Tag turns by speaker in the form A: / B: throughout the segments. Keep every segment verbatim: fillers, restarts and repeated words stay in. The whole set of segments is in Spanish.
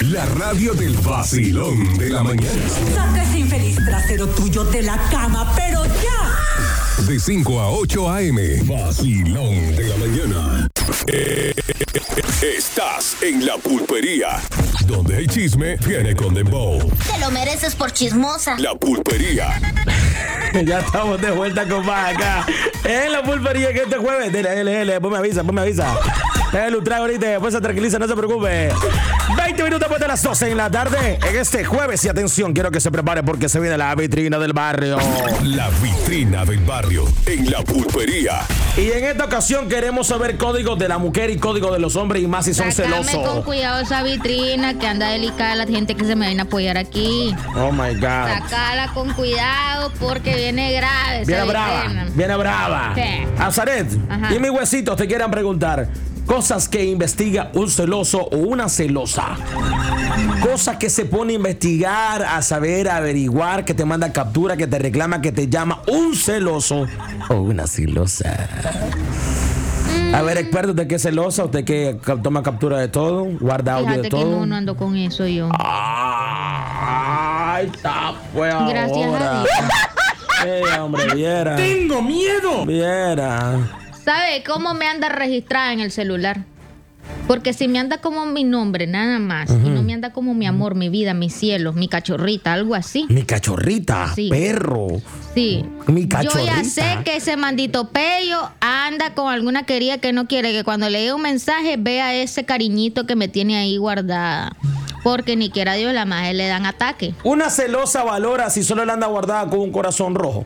A: La radio del vacilón de la mañana.
B: Saca ese infeliz trasero tuyo de la cama, pero ya.
A: De cinco a ocho a eme. Vacilón de la mañana. Eh, Estás en La Pulpería, donde el chisme viene con dembow.
C: Te lo mereces por chismosa.
A: La Pulpería.
D: Ya estamos de vuelta con más acá en La Pulpería, que este jueves. Dile, dile, dile, después me avisa, después me avisa. El ultra ahorita, después se tranquiliza, no se preocupe. veinte minutos después de las doce en la tarde, en este jueves. Y atención, quiero que se prepare porque se viene la vitrina del barrio.
A: La vitrina del barrio en La Pulpería.
D: Y en esta ocasión queremos saber códigos de la mujer y códigos de los hombres, y más si son
E: Sácame
D: celosos.
E: con cuidado esa vitrina que anda delicada la gente que se me viene a apoyar aquí.
D: Oh my God.
E: Sácala con cuidado porque viene grave.
D: Viene
E: esa
D: brava,
E: vitrina.
D: viene brava.
E: Sí.
D: Azaret,
E: Ajá.
D: y mis huesitos te quieran preguntar cosas que investiga un celoso o una celosa. Cosas que se pone a investigar, a saber, a averiguar, que te manda captura, que te reclama, que te llama un celoso o una celosa.
E: Mm.
D: A ver, experto, ¿usted qué es celosa? ¿Usted que toma captura de todo? ¿Guarda audio
E: Fíjate
D: de
E: que
D: todo?
E: no, no ando con eso yo.
D: Ay, está pues
E: Gracias
D: ahora.
E: a Dios.
D: Eh, hombre, viera.
F: ¡Tengo miedo!
D: Viera.
E: ¿Sabe cómo me anda registrada en el celular? Porque si me anda como mi nombre, nada más, uh-huh. y no me anda como mi amor, mi vida, mi cielo, mi cachorrita, algo así.
D: Mi cachorrita,
E: Sí.
D: perro.
E: Sí.
D: Mi cachorrita.
E: Yo ya sé que ese mandito pello anda con alguna querida que no quiere que cuando le dé un mensaje vea ese cariñito que me tiene ahí guardada. Porque ni quiera Dios, la madre le dan ataque.
D: Una celosa valora si solo la anda guardada con un corazón rojo.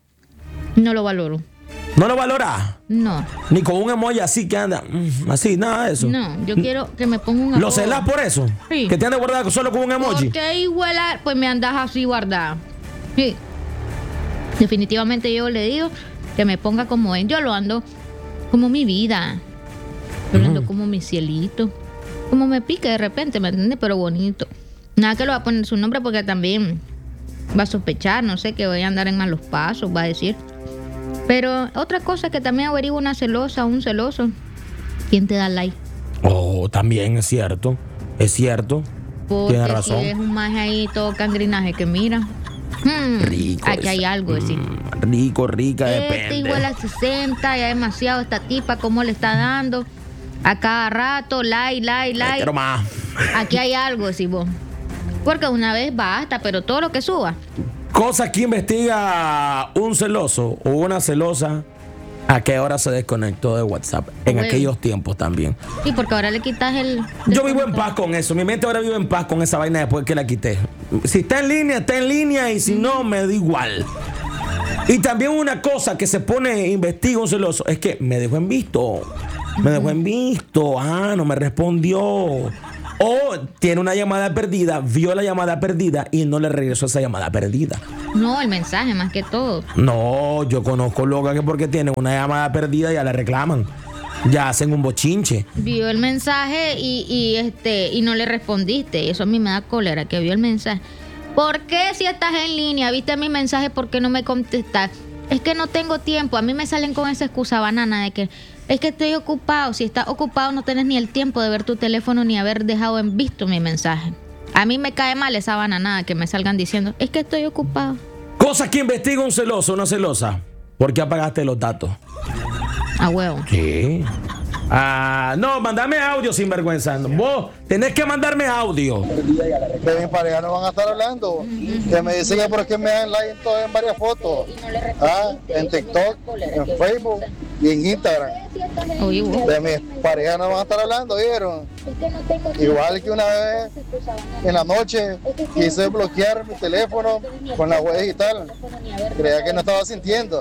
E: No lo valoro.
D: ¿No lo valora?
E: No.
D: Ni con un emoji así que anda, mm, así, nada de eso.
E: No, yo quiero que me ponga un
D: ¿Lo celas por eso?
E: Sí.
D: Que te anda guardada solo con un emoji.
E: Porque igual, pues me andas así guardada. Sí. Definitivamente yo le digo que me ponga como él. Yo lo ando como mi vida. Yo lo ando
D: Mm.
E: como mi cielito. Como me pique de repente, ¿me entiendes? Pero bonito. Nada que le va a poner su nombre porque también va a sospechar, no sé, que voy a andar en malos pasos, va a decir. Pero otra cosa que también averigua una celosa, un celoso, ¿quién te da like?
D: Oh, también es cierto. Es cierto.
E: Porque
D: Tienes razón.
E: si es un maje ahí todo cangrinaje que mira, hmm,
D: Rico.
E: aquí hay
D: ese.
E: algo, decir.
D: Mm, rico, rica,
E: Este
D: depende.
E: igual a sesenta, ya demasiado esta tipa, cómo le está dando a cada rato, like, like,
D: Ay,
E: like.
D: quiero más.
E: Aquí hay algo, decís vos. Porque una vez basta, pero todo lo que suba.
D: Cosas que investiga un celoso o una celosa. ¿A qué hora se desconectó de WhatsApp? En
E: Bueno.
D: aquellos tiempos también.
E: Sí, porque ahora le quitas el...
D: Yo vivo en paz con eso. Mi mente ahora vive en paz con esa vaina después que la quité. Si está en línea, está en línea. Y si no, me da igual. Y también una cosa que se pone, investiga un celoso, es que me dejó en visto. Me dejó en visto. Ah, no me respondió. O tiene una llamada perdida, vio la llamada perdida y no le regresó esa llamada perdida.
E: No, el mensaje más que todo.
D: No, yo conozco locas que porque tienen una llamada perdida ya la reclaman. Ya hacen un bochinche.
E: Vio el mensaje y, y este y no le respondiste. Eso a mí me da cólera, que vio el mensaje. ¿Por qué si estás en línea, viste mi mensaje, por qué no me contestas? Es que no tengo tiempo. A mí me salen con esa excusa banana de que es que estoy ocupado. Si estás ocupado no tienes ni el tiempo de ver tu teléfono ni haber dejado en visto mi mensaje. A mí me cae mal esa bananada que me salgan diciendo, es que estoy ocupado.
D: Cosas que investiga un celoso, una celosa. ¿Por qué apagaste los datos?
E: A huevo.
D: Sí. Ah, no, mandame audio, sinvergüenza. Vos tenés que mandarme audio.
G: Que mis parejas no van a estar hablando. Que me dicen que por qué me dan like en, todas, en varias fotos. Ah, en TikTok, en Facebook y en Instagram.
E: Oye, vos.
G: De mis parejas no van a estar hablando, ¿vieron? Igual que una vez en la noche quise bloquear mi teléfono con la web digital. Creía que no estaba sintiendo.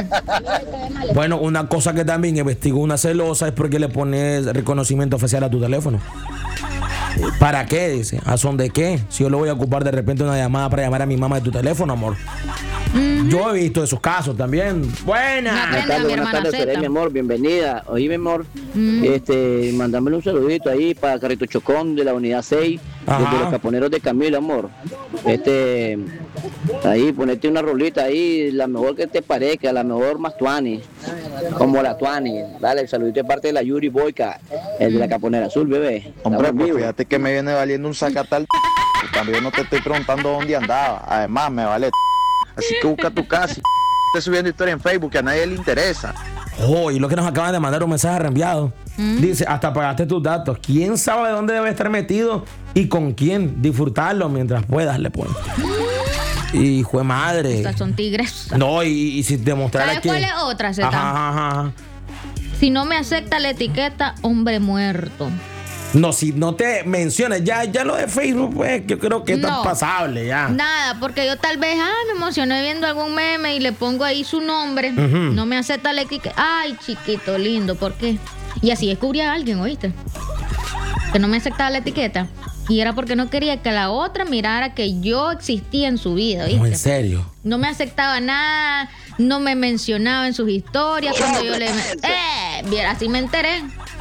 D: Bueno, una cosa que también investigó una celosa es porque le pones reconocimiento facial a tu teléfono. ¿Para qué? Dice. ¿A son de qué? Si yo lo voy a ocupar de repente una llamada para llamar a mi mamá de tu teléfono, amor.
E: Ujú.
D: Yo he visto esos casos también.
E: No
D: Buena.
E: aprende.
F: Buenas tardes,
E: mi
F: buenas
E: hermana
F: tardes,
E: Zeta.
F: Seré, mi amor, bienvenida. Oye, mi amor,
E: Mm.
F: este, mandámosle un saludito ahí para Carrito Chocón de la unidad seis,
D: Ajá.
F: desde los caponeros de Camilo, amor. Este, ahí, ponete una rolita ahí, la mejor que te parezca, la mejor más tuani, como la tuani. Dale, el saludito de parte de la Yuri Boyka, el de la caponera azul, bebé.
H: Hombre,
F: Estamos
H: pues
F: vivos.
H: fíjate que me viene valiendo un sacatal. También no te estoy preguntando dónde andaba. Además, me vale. Así que busca tu casa. Estoy subiendo historia en Facebook que a nadie le interesa.
D: Oh, y lo que nos acaban de mandar un mensaje reenviado.
E: Mm.
D: Dice, hasta pagaste tus datos. ¿Quién sabe de dónde debe estar metido y con quién? Disfrutarlo mientras puedas, le pones. Hijo de madre.
E: Estas son tigres.
D: No, y, y si demostrara
E: ¿Sabes
D: que...
E: cuál es otra, Zeta?
D: Ajá, ajá, ajá.
E: Si no me acepta la etiqueta, hombre muerto.
D: No, si no te mencionas, ya, ya lo de Facebook, pues, yo creo que está
E: No.
D: pasable ya.
E: Nada, porque yo tal vez, ah, me emocioné viendo algún meme y le pongo ahí su nombre.
D: Ujú.
E: No me acepta la etiqueta. Ay, chiquito, lindo, ¿por qué? Y así descubrí a alguien, ¿oíste? Que no me aceptaba la etiqueta. Y era porque no quería que la otra mirara que yo existía en su vida, ¿oíste?
D: No, en serio.
E: No me aceptaba nada, no me mencionaba en sus historias cuando yo le... ¡Eh! Bien, así me enteré.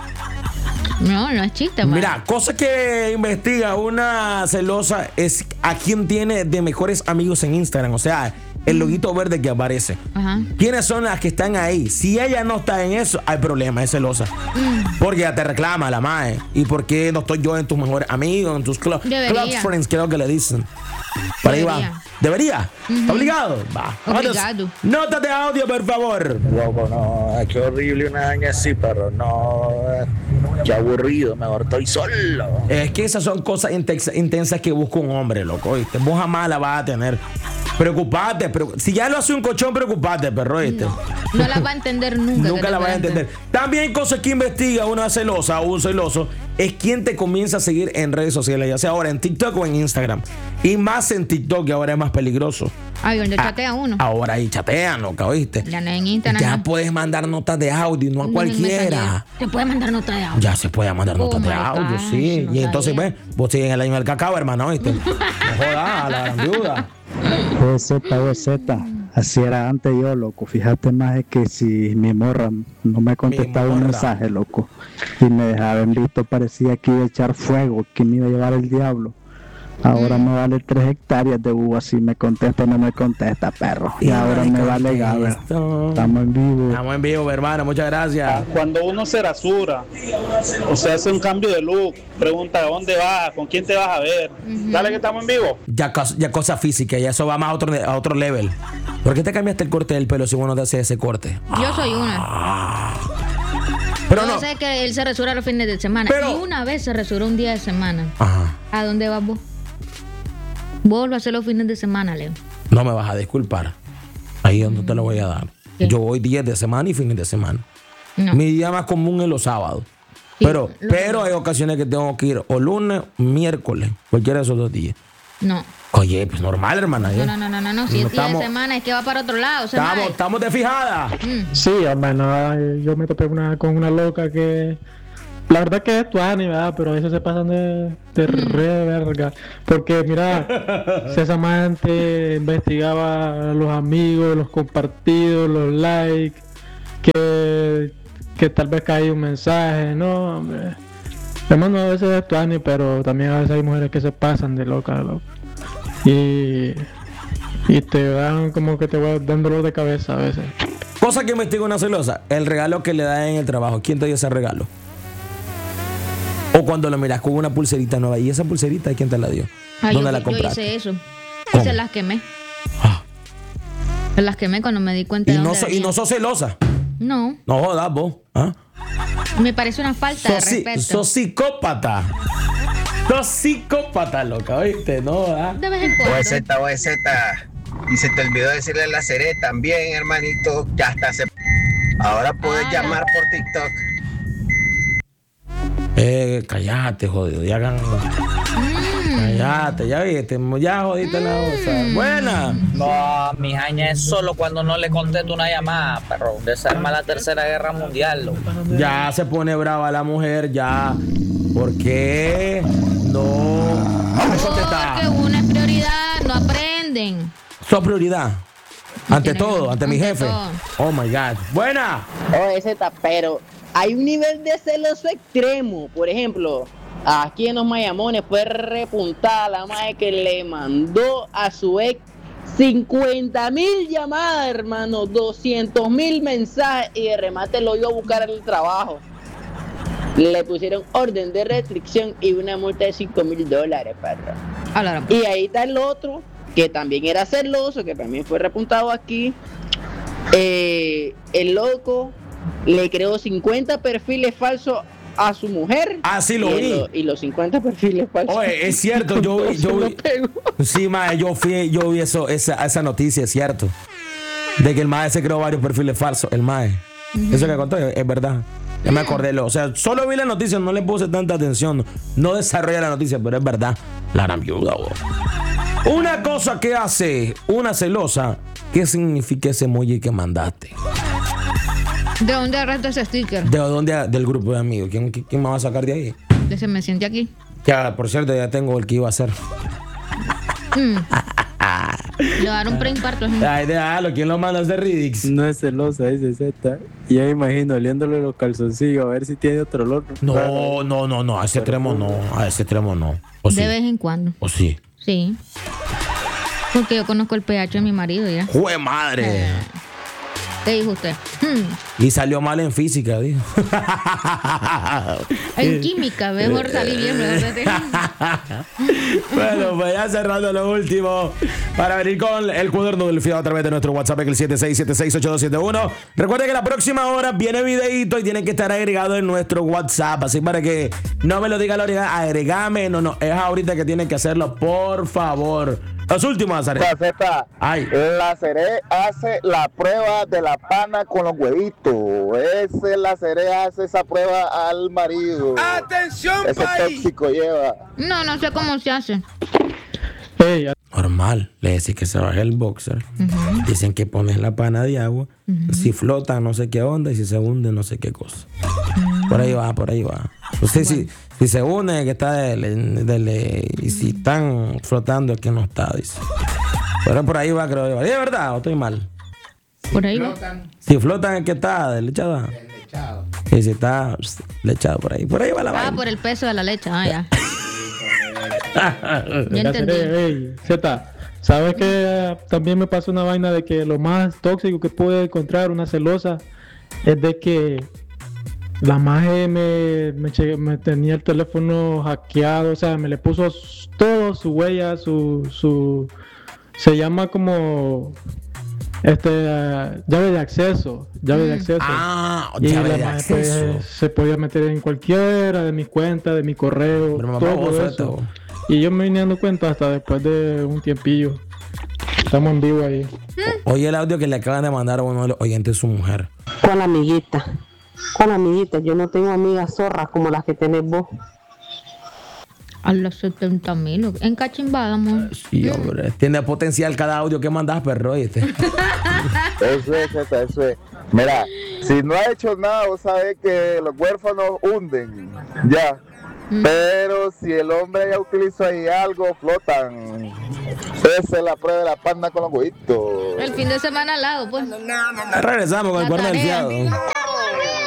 E: No, no es chiste, man.
D: Mira, cosa que investiga una celosa es a quién tiene de mejores amigos en Instagram. O sea, el loguito verde que aparece.
E: Ajá.
D: ¿Quiénes son las que están ahí? Si ella no está en eso, hay problema, es celosa.
E: Mm.
D: Porque ya te reclama la mae. ¿Y por qué no estoy yo en tus mejores amigos, en tus club,
E: Debería.
D: club friends, creo que le dicen? Para ahí
E: Debería.
D: va. ¿Debería? ¿Está obligado? Va.
E: Obligado.
D: Nota de audio, por favor.
I: Loco, no, qué horrible una daña así, pero no, qué aburrido, mejor estoy solo.
D: Es que esas son cosas intensa- intensas que busca un hombre, loco, ¿viste? Vos jamás la vas a tener. Preocupate, preocu- si ya lo hace un colchón, preocupate, perro, ¿viste?
E: No, no la va a entender nunca. que
D: Nunca
E: te
D: la vas a
E: pueda
D: entender. También cosas que investiga una celosa o un celoso es quién te comienza a seguir en redes sociales, ya sea ahora en TikTok o en Instagram. Y más en TikTok, que ahora es más peligroso.
E: Ay, donde
D: Ah,
E: chatea uno.
D: Ahora ahí chatean, loca, ¿oíste?
E: Ya no en Instagram.
D: Ya
E: no.
D: puedes mandar notas de audio, no a
E: No,
D: cualquiera.
E: Te puede mandar nota de audio.
D: Ya se puede mandar
E: Oh
D: notas de
E: my
D: audio,
E: gosh,
D: sí.
E: no
D: y entonces,
E: sabía.
D: ves, vos sigues en el año del cacao, hermano, ¿viste? No jodas, a la gran viuda.
J: O Z, O Z. Así era antes yo, loco. Fíjate más es que si mi morra no me contestaba un
D: morra.
J: mensaje, loco, y me dejaba en visto, parecía que iba a echar fuego, que me iba a llevar el diablo. Ahora me vale tres hectáreas de uva si me contesta o no me contesta, perro. Y
D: Ya
J: ahora
D: me
J: me vale gaber.
D: contesto.
J: Estamos en vivo.
D: Estamos en vivo, hermano, muchas gracias.
K: Cuando uno se rasura o se hace un cambio de look, pregunta dónde vas, con quién te vas a ver. Dale que estamos en vivo.
D: Ya, cos- ya cosa física, ya eso va más a otro, a otro level. ¿Por qué te cambiaste el corte del pelo si uno te hace ese corte?
E: Yo soy una.
D: Pero
E: Yo
D: no.
E: sé que él se resura los fines de semana.
D: Pero-
E: Y una vez se resuró un día de semana.
D: Ajá.
E: ¿A dónde vas vos? Vos lo haces los fines de semana, Leo.
D: No me vas a disculpar. Ahí es donde te lo voy a dar.
E: ¿Qué?
D: Yo voy días de semana y fines de semana.
E: No.
D: Mi día más común es los sábados.
E: Sí,
D: pero
E: lo
D: pero hay ocasiones que tengo que ir o lunes, miércoles, cualquiera de esos dos días.
E: No.
D: Oye, pues normal, hermana. ¿eh?
E: No, no, no, no, no, no. Si
D: No
E: es día
D: estamos-
E: de semana es que va para otro lado. Se
D: Estamos,
E: mae.
D: estamos de fijada.
L: Sí, hombre, no, yo me topé una, con una loca que la verdad que es tuani, ¿verdad? Pero a veces se pasan de, de re verga. Porque mira, esa amante investigaba a los amigos, los compartidos, los likes, que, que tal vez caía un mensaje, no, hombre. Hermano, a veces es tuani, pero también a veces hay mujeres que se pasan de loca, loco. Y, y te dan como que te va dando dolor de cabeza a veces.
D: Cosa que investiga una celosa, el regalo que le da en el trabajo. ¿Quién te dio ese regalo? O cuando lo miras con una pulserita nueva. ¿Y esa pulserita quién te la dio?
E: Ay,
D: ¿Dónde
E: yo,
D: la
E: yo
D: compraste?
E: hice eso.
D: ¿Cómo?
E: Y se las quemé.
D: Ah.
E: Se las quemé cuando me di cuenta
D: Y
E: de
D: no,
E: dónde
D: so- y
E: venía.
D: no sos celosa.
E: No,
D: No jodas vos. ¿Ah?
E: me parece una falta de
D: Sos, si-
E: respeto.
D: sos psicópata. Sos psicópata, loca, ¿oíste? No, ¿ah?
E: De vez en cuando.
I: O Z, O Z. Y se te olvidó decirle a la Seré también, hermanito, ya está. Se... Ahora puedes
E: Ah,
I: llamar por TikTok.
D: Eh, cállate, jodido. Ya hagan.
E: Mm.
D: Cállate, ya viste. Ya jodiste la cosa. Buena.
M: No, mi jaña es solo cuando no le contesto una llamada, perro. Desarma la tercera guerra mundial, loco.
D: Ya se pone brava la mujer, ya. ¿Por qué no? Vamos a
E: Porque
D: contestar.
E: una es prioridad, no aprenden.
D: Su prioridad. Ante todo, ante mi
E: Ante
D: jefe.
E: todo.
D: Oh my God. Buena.
N: Oh, ese tapero. Hay un nivel de celoso extremo. Por ejemplo, aquí en los Mayamones fue repuntada la madre que le mandó a su ex cincuenta mil llamadas, hermano, doscientos mil mensajes y de remate lo iba a buscar al trabajo. Le pusieron orden de restricción y una multa de cinco mil dólares, perro. Y ahí está el otro, que también era celoso, que también fue repuntado aquí. Eh, el loco le creó cincuenta perfiles falsos a su mujer.
D: Ah, sí, lo
N: y
D: vi.
N: Lo, y los cincuenta perfiles falsos.
D: Oye, es cierto, yo vi, yo vi. Sí, mae, yo fui, yo vi eso, esa, esa noticia, es cierto. De que el mae se creó varios perfiles falsos, el mae. Uh-huh. Eso que contó es verdad. Ya me acordé, lo, o sea, solo vi la noticia, no le puse tanta atención. No desarrollé la noticia, pero es verdad. La gran viuda, bo. Una cosa que hace una celosa, ¿qué significa ese emoji que mandaste?
E: ¿De dónde agarraste ese sticker?
D: ¿De dónde? Del grupo de amigos. ¿Quién, quién me va a sacar de ahí?
E: De se me siente aquí.
D: Ya, por cierto, ya tengo el que iba a hacer.
E: Mm. Le dar un preinfarto.
D: Ay, déjalo, ¿quién lo manda a hacer Ridix?
O: No es celosa, dice Z. Y ya me imagino oliéndole los calzoncillos a ver si tiene otro olor.
D: No, no, no, no, a ese extremo no, a ese extremo no. ¿O sí?
E: De vez en cuando.
D: ¿O sí?
E: Sí. Porque yo conozco el pH de mi marido ya.
D: ¡Jue madre!
E: Eh. ¿Qué dijo usted? Hmm.
D: Y salió mal en física, dijo.
E: En química, mejor salir bien.
D: Bueno, pues ya cerrando lo último para venir con el cuaderno del fiado a través de nuestro WhatsApp, el siete seis siete seis ocho dos siete uno. Recuerden que la próxima hora viene videíto y tienen que estar agregados en nuestro WhatsApp. Así para que no me lo diga la original, agregame. No, no, es ahorita que tienen que hacerlo, por favor. Los últimos, Azaré.
H: Ay. La Cere hace la prueba de la pana con los huevitos. Ese la Cere hace esa prueba al marido.
P: ¡Atención,
H: Ese
P: país!
H: tóxico lleva.
E: No, no sé cómo se hace.
D: Hey, normal, le decís que se baje el boxer.
E: Uh-huh.
D: Dicen que pones la pana de agua.
E: Uh-huh.
D: Si flota, no sé qué onda. Y si se hunde, no sé qué cosa. Uh-huh. Por ahí va, por ahí va. Usted, bueno. si, si se hunde, que está de, de, de, de, y si están flotando, es que no está, dice. Pero por ahí va, creo yo. ¿Es verdad o estoy mal?
E: Por ahí va.
D: Si flotan, es que está deslechada.
P: Deslechado.
D: Y si está lechado por ahí. Por ahí va la
E: Ah,
D: vaina.
E: por el peso de la leche. Ah, ya.
L: Ya entendí. Hey, Z, ¿sabes que también me pasó una vaina de que lo más tóxico que pude encontrar una celosa es de que la maje me, me, me tenía el teléfono hackeado, o sea, me le puso todo, su huella, su, su se llama como este uh, llave de acceso, llave mm. de acceso.
D: Ah,
L: y
D: llave
L: la
D: de
L: maje,
D: acceso.
L: Pues, se podía meter en cualquiera de mis cuentas, de mi correo,
D: Pero
L: todo eso. Esto. Y yo me vine dando cuenta hasta después de un tiempillo. Estamos en vivo ahí.
D: Oye el audio que le acaban de mandar a uno de los oyentes de su mujer.
Q: Con la amiguita. Con la amiguita. Yo no tengo amigas zorras como las que tenés vos.
E: A los setenta mil. En cachimbada, amor.
D: Sí, hombre. Tiene potencial cada audio que mandas, perro. ¿Oíste?
H: Eso es, eso, eso es. Mira, si no ha hecho nada, vos sabés que los huérfanos hunden. Ya. Mm. Pero si el hombre ya utilizó ahí algo, flotan. Esa es la prueba de la panda con los huevitos.
E: El fin de semana al lado, pues.
D: Regresamos con el cuerno del fiado.